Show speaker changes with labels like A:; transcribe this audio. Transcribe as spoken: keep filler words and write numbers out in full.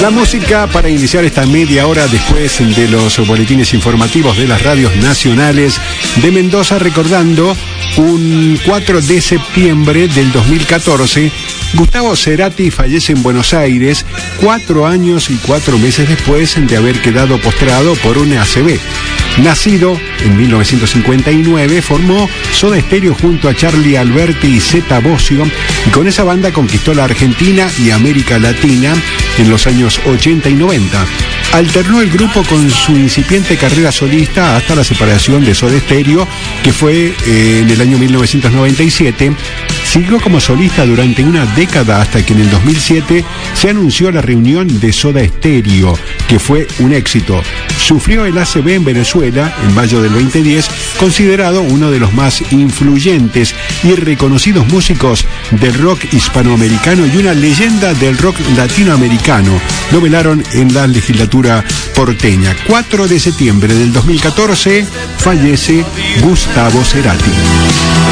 A: La música para iniciar esta media hora después de los boletines informativos de las radios nacionales de Mendoza, recordando un cuatro de septiembre del dos mil catorce, Gustavo Cerati fallece en Buenos Aires cuatro años y cuatro meses después de haber quedado postrado por una A C V. Nacido en mil novecientos cincuenta y nueve, formó Soda Stereo junto a Charlie Alberti y Zeta Bosio, y con esa banda conquistó la Argentina y América Latina en los años ochenta y noventa. Alternó el grupo con su incipiente carrera solista hasta la separación de Soda Stereo, que fue eh, en el año mil novecientos noventa y siete. Siguió como solista durante una década hasta que en el dos mil siete se anunció la reunión de Soda Stereo, que fue un éxito. Sufrió el A C V en Venezuela en mayo del veinte diez, considerado uno de los más influyentes y reconocidos músicos del rock hispanoamericano y una leyenda del rock latinoamericano. Lo velaron en la legislatura porteña. cuatro de septiembre del dos mil catorce fallece Gustavo Cerati.